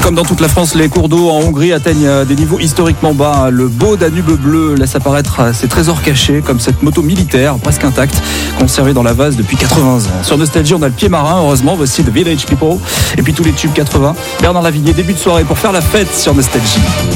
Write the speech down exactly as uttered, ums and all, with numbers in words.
Comme dans toute la France, les cours d'eau en Hongrie atteignent des niveaux historiquement bas. Le beau Danube bleu laisse apparaître ses trésors cachés, comme cette moto militaire presque intacte, conservée dans la vase depuis quatre-vingts ans. Sur Nostalgie, on a le pied marin, heureusement, voici The Village People, et puis tous les tubes quatre-vingts. Bernard Lavillier, début de soirée pour faire la fête sur Nostalgie.